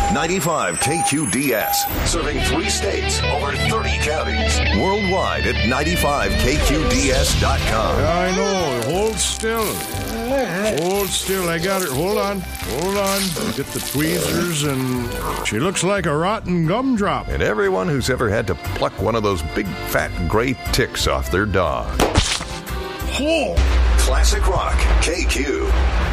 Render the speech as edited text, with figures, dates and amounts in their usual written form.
95 KQDS, serving 3 states, over 30 counties. Worldwide at 95KQDS.com. I know. Hold still. Hold still. I got her. Hold on. Get the tweezers, and she looks like a rotten gumdrop. And everyone who's ever had to pluck one of those big fat gray ticks off their dog. Oh. Classic Rock, KQ.